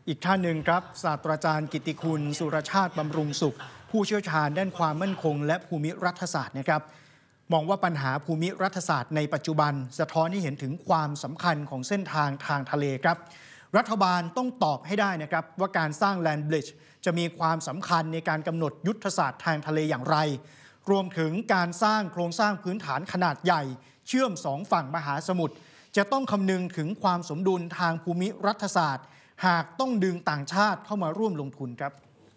อีกท่านหนึ่งครับศาสตราจารย์กิตติคุณสุรชาติบำรุงสุขผู้เชี่ยวชาญด้านความมั่นคงและภูมิรัฐศาสตร์นะครับมองว่าปัญหาภูมิรัฐศาสตร์ในปัจจุบันสะท้อนให้เห็นถึงความสำคัญของเส้นทางทางทะเลครับรัฐบาลต้องตอบให้ได้นะครับว่าการสร้างแลนด์บริดจ์จะมีความสำคัญในการกำหนดยุทธศาสตร์ทางทะเลอย่างไรรวมถึงการสร้างโครงสร้างพื้นฐานขนาดใหญ่เชื่อมสองฝั่งมหาสมุทรจะต้องคำนึงถึงความสมดุลทางภูมิรัฐศาสตร์หากต้องดึงต่างชาติเข้ามาร่วมลงทุนครับ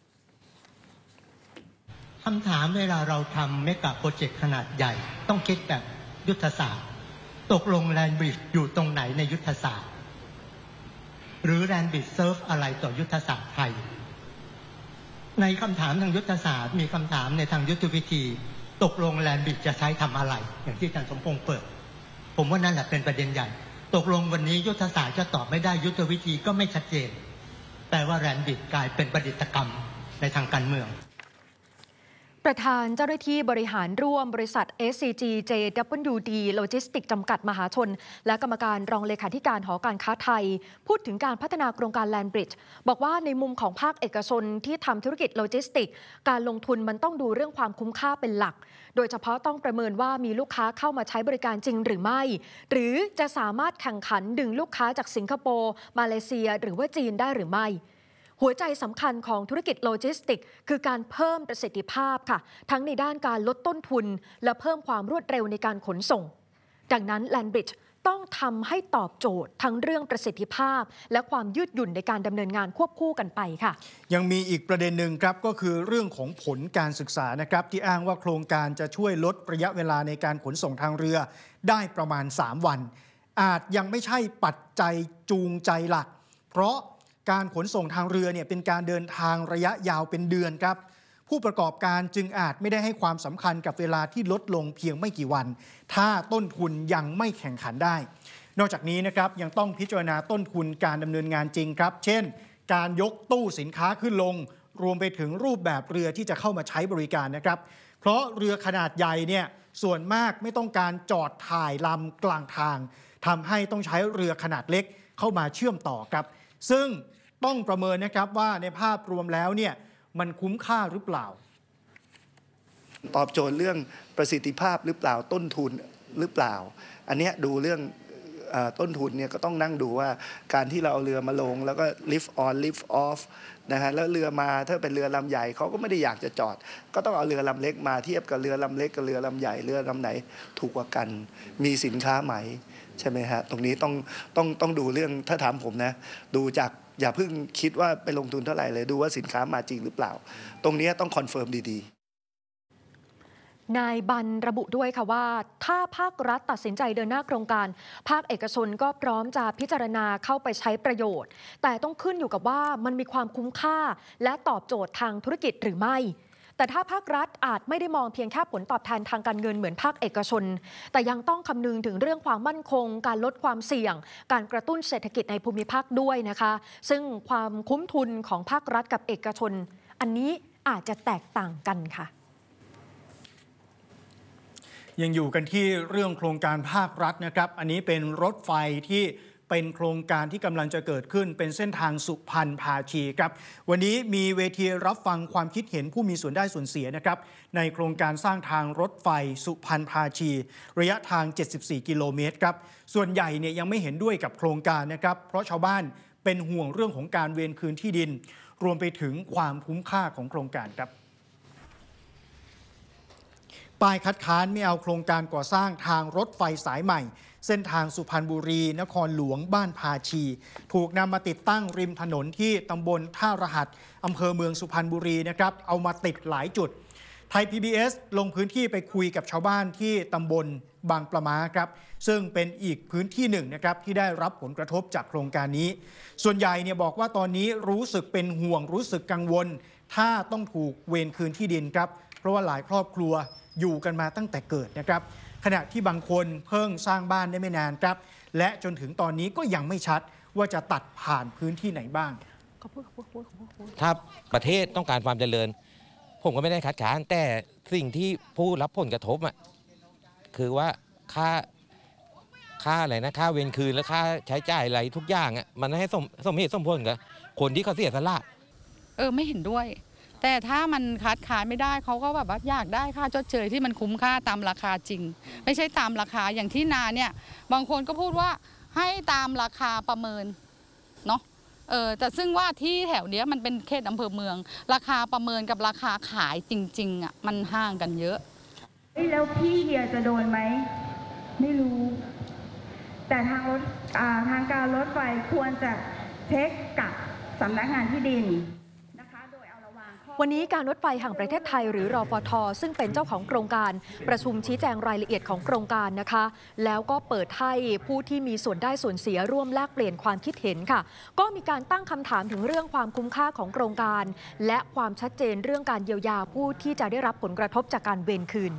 คำถามเวลาเราทำเมกะโปรเจกต์ขนาดใหญ่ต้องคิดแบบยุทธศาสตร์ตกลงแลนด์บริดจ์อยู่ตรงไหนในยุทธศาสตร์หรือแลนด์บริดจ์เซิร์ฟอะไรต่อยุทธศาสตร์ไทยในคำถามทางยุทธศาสตร์มีคำถามในทางยุทธวิธีตกลงแลนด์บริดจ์จะใช้ทำอะไรอย่างที่อาจารย์สมพงษ์เปิดผมว่านั่นแหละเป็นประเด็นใหญ่ตกลงวันนี้ยุทธศาสตร์จะตอบไม่ได้ยุทธวิธีก็ไม่ชัดเจนแปลว่าแลนด์บริดจ์กลายเป็นประดิษฐกรรมในทางการเมืองประธานเจ้าหน้าที่บริหารร่วมบริษัท SCG JWD โลจิสติกจำกัดมหาชนและกรรมการรองเลขาธิการหอการค้าไทยพูดถึงการพัฒนาโครงการแลนด์บริดจ์บอกว่าในมุมของภาคเอกชนที่ทำธุรกิจโลจิสติกการลงทุนมันต้องดูเรื่องความคุ้มค่าเป็นหลักโดยเฉพาะต้องประเมินว่ามีลูกค้าเข้ามาใช้บริการจริงหรือไม่หรือจะสามารถแข่งขันดึงลูกค้าจากสิงคโปร์มาเลเซียหรือว่าจีนได้หรือไม่หัวใจสำคัญของธุรกิจโลจิสติกคือการเพิ่มประสิทธิภาพค่ะทั้งในด้านการลดต้นทุนและเพิ่มความรวดเร็วในการขนส่งดังนั้นแลนด์บริดจ์ต้องทำให้ตอบโจทย์ทั้งเรื่องประสิทธิภาพและความยืดหยุ่นในการดำเนินงานควบคู่กันไปค่ะยังมีอีกประเด็นหนึ่งครับก็คือเรื่องของผลการศึกษานะครับที่อ้างว่าโครงการจะช่วยลดระยะเวลาในการขนส่งทางเรือได้ประมาณ3วันอาจยังไม่ใช่ปัจจัยจูงใจหลักเพราะการขนส่งทางเรือเนี่ยเป็นการเดินทางระยะยาวเป็นเดือนครับผู้ประกอบการจึงอาจไม่ได้ให้ความสำคัญกับเวลาที่ลดลงเพียงไม่กี่วันถ้าต้นทุนยังไม่แข่งขันได้นอกจากนี้นะครับยังต้องพิจารณาต้นทุนการดำเนินงานจริงครับเช่นการยกตู้สินค้าขึ้นลงรวมไปถึงรูปแบบเรือที่จะเข้ามาใช้บริการนะครับเพราะเรือขนาดใหญ่เนี่ยส่วนมากไม่ต้องการจอดถ่ายลำกลางทางทำให้ต้องใช้เรือขนาดเล็กเข้ามาเชื่อมต่อครับซึ่งต้องประเมินนะครับว่าในภาพรวมแล้วเนี่ยมันคุ้มค่าหรือเปล่าตอบโจทย์เรื่องประสิทธิภาพหรือเปล่าต้นทุนหรือเปล่าอันนี้ดูเรื่องต้นทุนเนี่ยก็ต้องนั่งดูว่าการที่เราเอาเรือมาลงแล้วก็ lift on lift off นะฮะแล้วเรือมาถ้าเป็นเรือลำใหญ่เขาก็ไม่ได้อยากจะจอดก็ต้องเอาเรือลำเล็กมาเทียบกับเรือลำเล็กกับเรือลำใหญ่เรือลำไหนถูกกว่ากันมีสินค้าไหมใช่ไหมฮะตรงนี้ต้องดูเรื่องถ้าถามผมนะดูจากอย่าเพิ่งคิดว่าไปลงทุนเท่าไหร่เลยดูว่าสินค้ามาจริงหรือเปล่าตรงนี้ต้องคอนเฟิร์มดีๆนายบันระบุด้วยค่ะว่าถ้าภาครัฐตัดสินใจเดินหน้าโครงการภาคเอกชนก็พร้อมจะพิจารณาเข้าไปใช้ประโยชน์แต่ต้องขึ้นอยู่กับว่ามันมีความคุ้มค่าและตอบโจทย์ทางธุรกิจหรือไม่แต่ถ้าภาครัฐอาจไม่ได้มองเพียงแค่ผลตอบแทนทางการเงินเหมือนภาคเอกชนแต่ยังต้องคำนึงถึงเรื่องความมั่นคงการลดความเสี่ยงการกระตุ้นเศรษฐกิจในภูมิภาคด้วยนะคะซึ่งความคุ้มทุนของภาครัฐกับเอกชนอันนี้อาจจะแตกต่างกันค่ะยังอยู่กันที่เรื่องโครงการภาครัฐนะครับอันนี้เป็นรถไฟที่เป็นโครงการที่กำลังจะเกิดขึ้นเป็นเส้นทางสุพรรณภาชีครับวันนี้มีเวทีรับฟังความคิดเห็นผู้มีส่วนได้ส่วนเสียนะครับในโครงการสร้างทางรถไฟสุพรรณภาชีระยะทาง74กิโลเมตรครับส่วนใหญ่เนี่ยยังไม่เห็นด้วยกับโครงการนะครับเพราะชาวบ้านเป็นห่วงเรื่องของการเวรคืนที่ดินรวมไปถึงความคุ้มค่าของโครงการครับป้ายคัดค้านไม่เอาโครงการก่อสร้างทางรถไฟสายใหม่เส้นทางสุพรรณบุรีนครหลวงบ้านภาชีถูกนำมาติดตั้งริมถนนที่ตำบลท่ารหัสอำเภอเมืองสุพรรณบุรีนะครับเอามาติดหลายจุดไทย PBS ลงพื้นที่ไปคุยกับชาวบ้านที่ตำบลบางปลาม้าครับซึ่งเป็นอีกพื้นที่หนึ่งนะครับที่ได้รับผลกระทบจากโครงการนี้ส่วนใหญ่เนี่ยบอกว่าตอนนี้รู้สึกเป็นห่วงรู้สึกกังวลถ้าต้องถูกเวรคืนที่ดินครับเพราะว่าหลายครอบครัวอยู่กันมาตั้งแต่เกิดนะครับขณะที่บางคนเพิ่งสร้างบ้านได้ไม่นานครับและจนถึงตอนนี้ก็ยังไม่ชัดว่าจะตัดผ่านพื้นที่ไหนบ้างถ้าประเทศต้องการความเจริญผมก็ไม่ได้คัดค้านแต่สิ่งที่ผู้รับผลกระทบคือว่าค่าค่าอะไรนะค่าเวรคืนและค่าใช้จ่ายอะไรทุกอย่างอ่ะมันให้สมเหตุสมผลกับคนที่เขาเสียสละไม่เห็นด้วยแต่ถ้ามันคัดค้านไม่ได้เขาก็แบบว่าอยากได้ค่าชดเชยที่มันคุ้มค่าตามราคาจริงไม่ใช่ตามราคาอย่างที่นาเนี่ยบางคนก็พูดว่าให้ตามราคาประเมินเนาะแต่ซึ่งว่าที่แถวเนี้ยมันเป็นเขตอำเภอเมืองราคาประเมินกับราคาขายจริงๆอ่ะมันห่างกันเยอะแล้วพี่เฮียจะโดนไหมไม่รู้ แต่ทางการรถไฟควรจะเช็คกับสำนักงานที่ดินนะคะโดยเอาระวังวันนี้การรถไฟแห่งประเทศไทยหรือรฟท.ซึ่งเป็นเจ้าของโครงการประชุมชี้แจงรายละเอียดของโครงการนะคะแล้วก็เปิดให้ผู้ที่มีส่วนได้ส่วนเสียร่วมแลกเปลี่ยนความคิดเห็นค่ะก็มีการตั้งคำถามถึงเรื่องความคุ้มค่าของโครงการและความชัดเจนเรื่องการเยียวยาผู้ที่จะได้รับผลกระทบจากการเวรคืน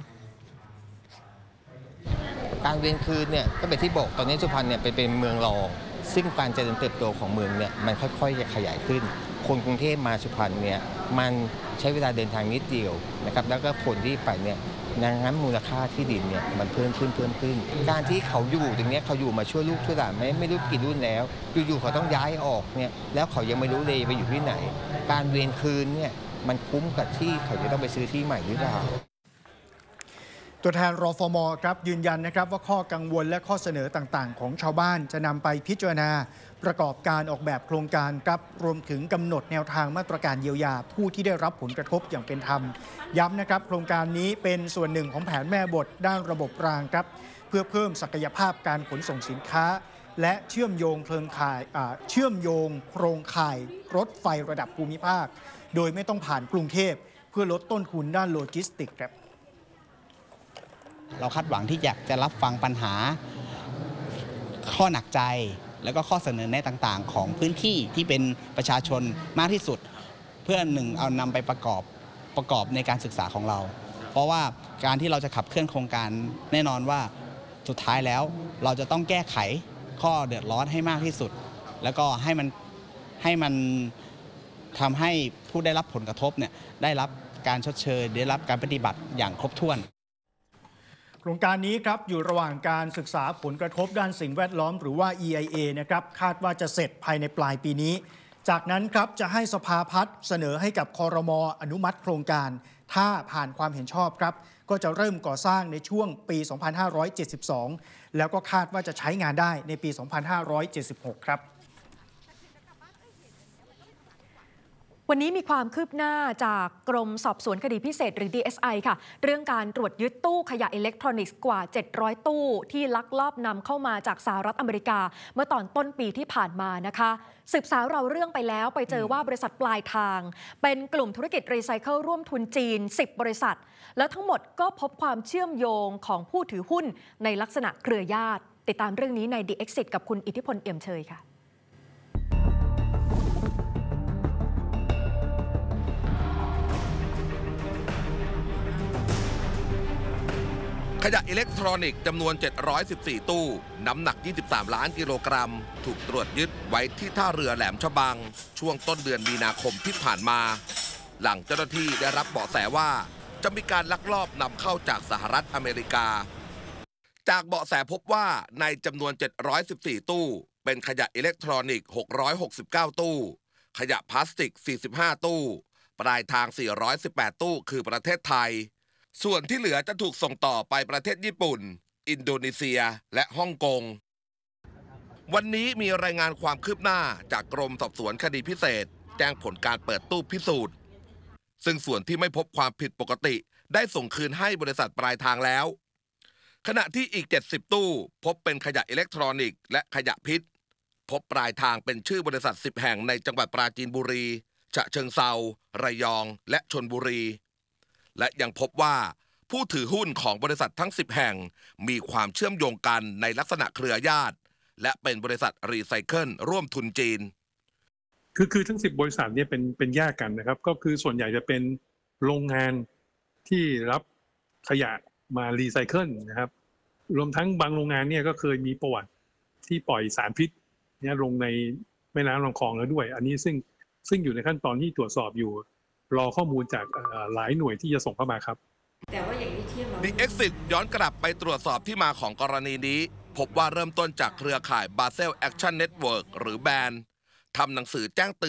การเวรคืนเนี่ยก็เป็นที่บอกตอนนี้สุพรรณเนี่ยเป็นเมืองรองซึ่งการเจริญเติบโตของเมืองเนี่ยมันค่อยๆจะขยายขึ้นคนกรุงเทพมาสุพรรณเนี่ยมันใช้เวลาเดินทางนิดเดียวนะครับแล้วก็คนที่ไปเนี่ยดังนั้นมูลค่าที่ดินเนี่ยมันเพิ่มขึ้นการที่เขาอยู่ตรงนี้เขาอยู่มาช่วยลูกช่วยหลานไม่รู้กี่รุ่นแล้วอยู่ๆเขาต้องย้ายออกเนี่ยแล้วเขายังไม่รู้เลยไปอยู่ที่ไหนการเวรคืนเนี่ยมันคุ้มกับที่เขาจะต้องไปซื้อที่ใหม่หรือเปล่าตัวแทนรฟม.ครับยืนยันนะครับว่าข้อกังวลและข้อเสนอต่างๆของชาวบ้านจะนำไปพิจารณาประกอบการออกแบบโครงการครับรวมถึงกำหนดแนวทางมาตรการเยียวยาผู้ที่ได้รับผลกระทบอย่างเป็นธรรมย้ำนะครับโครงการนี้เป็นส่วนหนึ่งของแผนแม่บทด้านระบบรางครับเพื่อเพิ่มศักยภาพการขนส่งสินค้าและเชื่อมโยงโครงข่ายรถไฟระดับภูมิภาคโดยไม่ต้องผ่านกรุงเทพเพื่อลดต้นทุนด้านโลจิสติกส์ครับเราคาดหวังที่จะรับฟังปัญหาข้อหนักใจแล้วก็ข้อเสนอแนะต่างๆของพื้นที่ที่เป็นประชาชนมากที่สุดเพื่อหนึ่งเอานำไปประกอบในการศึกษาของเราเพราะว่าการที่เราจะขับเคลื่อนโครงการแน่นอนว่าสุดท้ายแล้วเราจะต้องแก้ไขข้อเดือดร้อนให้มากที่สุดแล้วก็ให้มันทำให้ผู้ได้รับผลกระทบเนี่ยได้รับการชดเชยได้รับการปฏิบัติอย่างครบถ้วนโครงการนี้ครับอยู่ระหว่างการศึกษาผลกระทบด้านสิ่งแวดล้อมหรือว่า EIA นะครับคาดว่าจะเสร็จภายในปลายปีนี้จากนั้นครับจะให้สภาพัฒน์เสนอให้กับครม.อนุมัติโครงการถ้าผ่านความเห็นชอบครับก็จะเริ่มก่อสร้างในช่วงปี 2572 แล้วก็คาดว่าจะใช้งานได้ในปี 2576 ครับวันนี้มีความคืบหน้าจากกรมสอบสวนคดีพิเศษหรือ DSI ค่ะเรื่องการตรวจยึดตู้ขยะอิเล็กทรอนิกส์กว่า700ตู้ที่ลักลอบนำเข้ามาจากสหรัฐอเมริกาเมื่อตอนต้นปีที่ผ่านมานะคะสืบสาวเราเรื่องไปแล้วไปเจอว่าบริษัทปลายทางเป็นกลุ่มธุรกิจรีไซเคิลร่วมทุนจีน10บริษัทแล้วทั้งหมดก็พบความเชื่อมโยงของผู้ถือหุ้นในลักษณะเครือญาติติดตามเรื่องนี้ใน The Exit กับคุณอิทธิพลเอี่ยมเชยค่ะขยะอิเล็กทรอนิกส์จำนวน714ตู้น้ำหนัก23ล้านกิโลกรัมถูกตรวจยึดไว้ที่ท่าเรือแหลมฉบังช่วงต้นเดือนมีนาคมที่ผ่านมาหลังเจ้าหน้าที่ได้รับเบาะแสว่าจะมีการลักลอบนำเข้าจากสหรัฐอเมริกาจากเบาะแสพบว่าในจำนวน714ตู้เป็นขยะอิเล็กทรอนิกส์669ตู้ขยะพลาสติก45ตู้ปลายทาง418ตู้คือประเทศไทยส่วนที่เหลือจะถูกส่งต่อไปประเทศญี่ปุ่นอินโดนีเซียและฮ่องกงวันนี้มีรายงานความคืบหน้าจากกรมสอบสวนคดีพิเศษแจ้งผลการเปิดตู้พิสูจน์ซึ่งส่วนที่ไม่พบความผิดปกติได้ส่งคืนให้บริษัทปลายทางแล้วขณะที่อีก70ตู้พบเป็นขยะอิเล็กทรอนิกส์และขยะพิษพบปลายทางเป็นชื่อบริษัท10แห่งในจังหวัดปราจีนบุรีฉะเชิงเทราระยองและชลบุรีและยังพบว่าผู้ถือหุ้นของบริษัททั้ง10แห่งมีความเชื่อมโยงกันในลักษณะเครือญาติและเป็นบริษัทรีไซเคิลร่วมทุนจีนคือทั้ง10บริษัทเนี่ยเป็นญาติกันนะครับก็คือส่วนใหญ่จะเป็นโรงงานที่รับขยะมารีไซเคิลนะครับรวมทั้งบางโรงงานเนี่ยก็เคยมีประวัติที่ปล่อยสารพิษเนี่ยลงในแม่น้ำลำคลองแล้วด้วยอันนี้ซึ่งอยู่ในขั้นตอนที่ตรวจสอบอยู่รอข้อมูลจากหลายหน่วยที่จะส่งเข้ามาครับแต่ว่าอย่างที่เทียบ The Exit ย้อนกลับไปตรวจสอบที่มาของกรณีนี้พพบว่าเริ่มต้นจากเครือข่าย Basel Action Network หรือแบนทำหนังสือแจ้งเตือน